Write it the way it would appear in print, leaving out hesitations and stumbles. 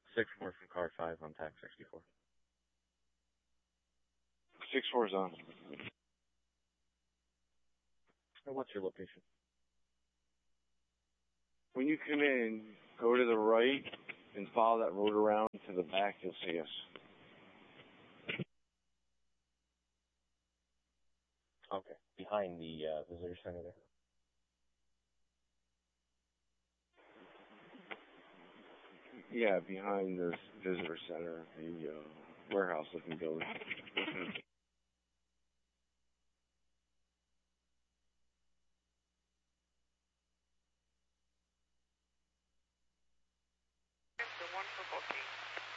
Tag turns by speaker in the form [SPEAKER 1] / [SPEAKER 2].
[SPEAKER 1] 6-4 from car 5 on tax 64.
[SPEAKER 2] 6-4's on.
[SPEAKER 1] And what's your location?
[SPEAKER 2] When you come in, go to the right and follow that road around to the back, you'll see us.
[SPEAKER 1] Okay. Behind the visitor center there.
[SPEAKER 2] Yeah, behind the visitor center, the warehouse-looking building.
[SPEAKER 3] The one for booking.